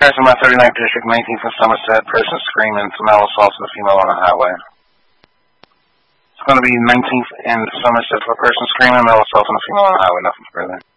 Guys, in my 39th District, 19th and Somerset, person screaming, male assault on a female on the highway. It's going to be 19th and Somerset for a person screaming, male assault on a female on the highway, nothing further.